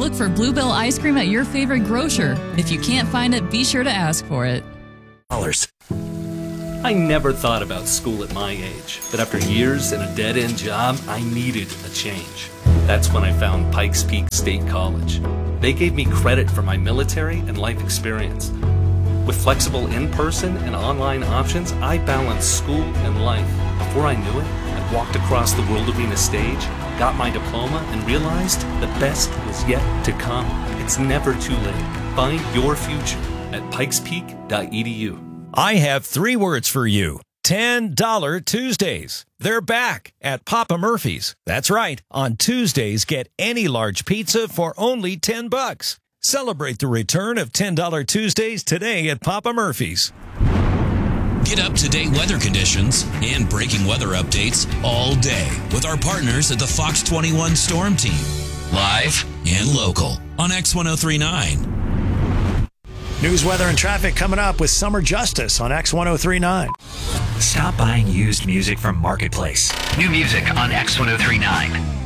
look for Bluebell ice cream at your favorite grocer. If you can't find it, be sure to ask for it. I never thought about school at my age, but after years in a dead-end job, I needed a change. That's when I found Pikes Peak State College. They gave me credit for my military and life experience. With flexible in-person and online options, I balanced school and life. Before I knew it, I walked across the World Arena stage, got my diploma, and realized the best was yet to come. It's never too late. Find your future at pikespeak.edu. I have 3 words for you. $10 Tuesdays. They're back at Papa Murphy's. That's right. On Tuesdays, get any large pizza for only $10. Celebrate the return of $10 Tuesdays today at Papa Murphy's. Get up-to-date weather conditions and breaking weather updates all day with our partners at the Fox 21 Storm Team. Live and local on X1039. News, weather, and traffic coming up with Summer Justice on X1039. Stop buying used music from Marketplace. New music on X1039.